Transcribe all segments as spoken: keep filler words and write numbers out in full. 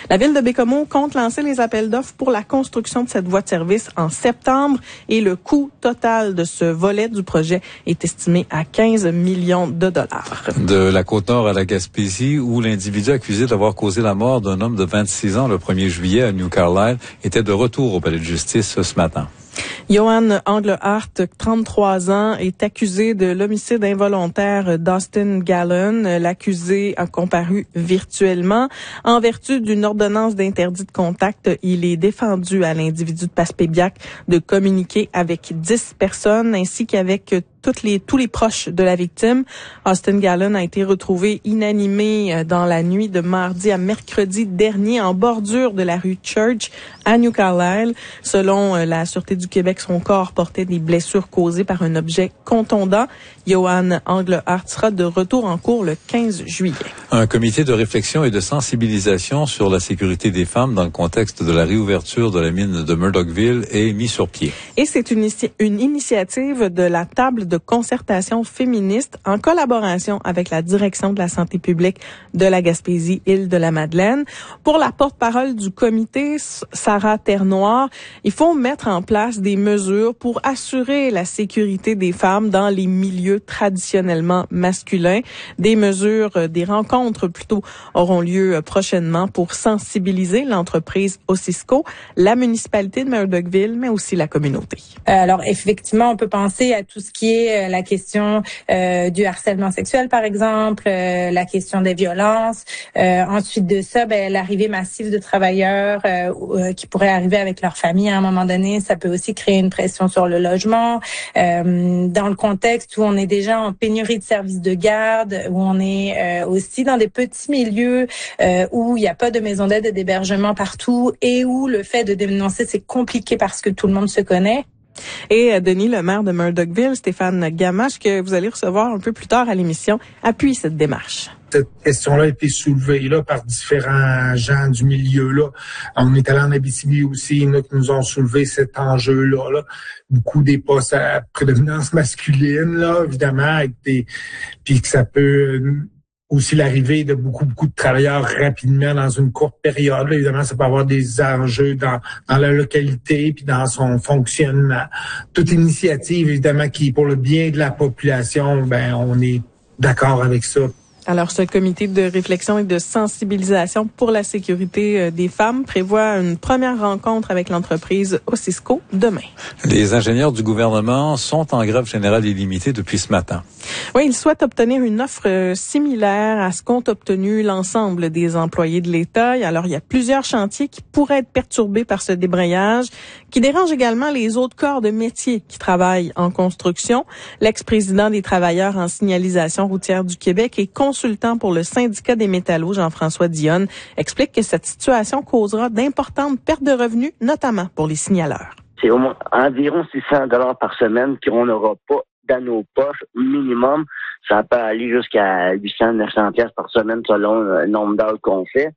La ville de Baie-Comeau compte lancer les appels d'offres pour la construction de cette voie de service en septembre et le coût total de ce volet du projet est estimé à quinze millions de dollars. De la Côte-Nord à la Gaspésie, où l'individu accusé d'avoir causé la mort d'un homme de vingt-six ans le premier juillet à New Carlisle était de retour au palais de justice ce matin. Johan Englehart, trente-trois ans, est accusé de l'homicide involontaire d'Austin Gallon. L'accusé a comparu virtuellement. En vertu d'une ordonnance d'interdit de contact, il est défendu à l'individu de Passepébiac de communiquer avec dix personnes ainsi qu'avec toutes les, tous les proches de la victime. Austin Gallon a été retrouvé inanimé dans la nuit de mardi à mercredi dernier en bordure de la rue Church à New Carlisle. Selon la Sûreté du Québec, son corps portait des blessures causées par un objet contondant. Johan Englehart sera de retour en cours le quinze juillet. Un comité de réflexion et de sensibilisation sur la sécurité des femmes dans le contexte de la réouverture de la mine de Murdochville est mis sur pied. Et c'est une, une initiative de la table de concertation féministe en collaboration avec la direction de la santé publique de la Gaspésie, Île-de-la-Madeleine. Pour la porte-parole du comité, Sarah Ternoir, il faut mettre en place des mesures pour assurer la sécurité des femmes dans les milieux traditionnellement masculins. Des mesures, des rencontres plutôt, auront lieu prochainement pour sensibiliser l'entreprise Ossisco, la municipalité de Murdochville, mais aussi la communauté. Alors effectivement, on peut penser à tout ce qui est la question euh, du harcèlement sexuel, par exemple, euh, la question des violences. Euh, ensuite de ça, ben, l'arrivée massive de travailleurs euh, euh, qui pourraient arriver avec leur famille à un moment donné, ça peut aussi créer une pression sur le logement. Euh, dans le contexte où on est déjà en pénurie de services de garde, où on est euh, aussi dans des petits milieux euh, où il n'y a pas de maison d'aide et d'hébergement partout et où le fait de dénoncer, c'est compliqué parce que tout le monde se connaît. Et Denis, le maire de Murdochville, Stéphane Gamache, que vous allez recevoir un peu plus tard à l'émission, appuie cette démarche. Cette question-là a été soulevée là par différents gens du milieu-là. On est allé en Abitibi aussi, il y en a qui nous ont soulevé cet enjeu-là. Là. Beaucoup des postes à prédominance masculine, là, évidemment, avec des, puis que ça peut aussi l'arrivée de beaucoup, beaucoup de travailleurs rapidement dans une courte période. Là, évidemment, ça peut avoir des enjeux dans, dans la localité puis dans son fonctionnement. Toute initiative, évidemment, qui est pour le bien de la population, ben on est d'accord avec ça. Alors, ce comité de réflexion et de sensibilisation pour la sécurité des femmes prévoit une première rencontre avec l'entreprise Ossisco demain. Les ingénieurs du gouvernement sont en grève générale illimitée depuis ce matin. Oui, ils souhaitent obtenir une offre similaire à ce qu'ont obtenu l'ensemble des employés de l'État. Alors, il y a plusieurs chantiers qui pourraient être perturbés par ce débrayage, qui dérange également les autres corps de métier qui travaillent en construction. L'ex-président des travailleurs en signalisation routière du Québec et consultant pour le syndicat des métallos, Jean-François Dionne, explique que cette situation causera d'importantes pertes de revenus, notamment pour les signaleurs. C'est au moins environ six cents dollars par semaine qu'on n'aura pas dans nos poches minimum. Ça peut aller jusqu'à huit cents, neuf cents piastres par semaine selon le nombre d'heures qu'on fait.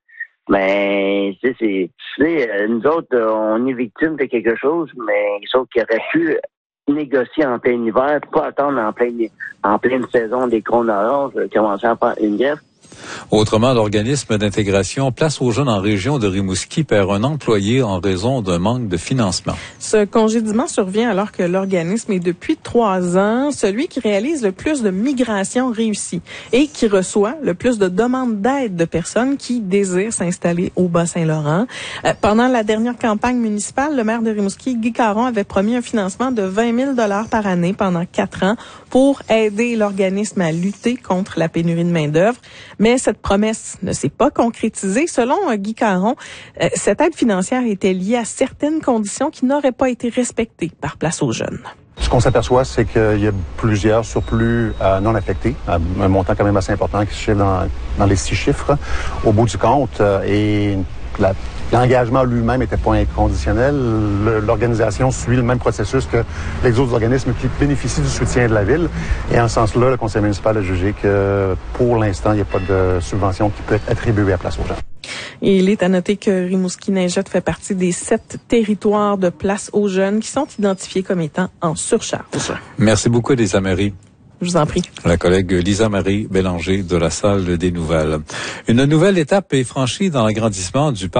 Mais tu sais, c'est, c'est nous autres, on est victimes de quelque chose, mais sauf qu'il aurait pu négocier en plein hiver, pas attendre en pleine en pleine saison des coronavirus, commencer à faire une grève. Autrement, l'organisme d'intégration Place aux jeunes en région de Rimouski perd un employé en raison d'un manque de financement. Ce congédiement survient alors que l'organisme est depuis trois ans celui qui réalise le plus de migrations réussies et qui reçoit le plus de demandes d'aide de personnes qui désirent s'installer au Bas-Saint-Laurent. Euh, pendant la dernière campagne municipale, le maire de Rimouski, Guy Caron, avait promis un financement de vingt mille dollars par année pendant quatre ans pour aider l'organisme à lutter contre la pénurie de main-d'œuvre. Mais cette promesse ne s'est pas concrétisée. Selon Guy Caron, euh, cette aide financière était liée à certaines conditions qui n'auraient pas été respectées par Place aux jeunes. Ce qu'on s'aperçoit, c'est qu'il y a plusieurs surplus euh, non affectés, un montant quand même assez important qui se chiffre dans, dans les six chiffres au bout du compte. Euh, et la L'engagement lui-même n'était pas inconditionnel. Le, l'organisation suit le même processus que les autres organismes qui bénéficient du soutien de la Ville. Et en ce sens-là, le conseil municipal a jugé que pour l'instant, il n'y a pas de subvention qui peut être attribuée à Place aux jeunes. Et il est à noter que Rimouski-Neigette fait partie des sept territoires de Place aux jeunes qui sont identifiés comme étant en surcharge. Merci beaucoup, Lisa Marie. Je vous en prie. La collègue Lisa-Marie Bélanger de la Salle des Nouvelles. Une nouvelle étape est franchie dans l'agrandissement du parc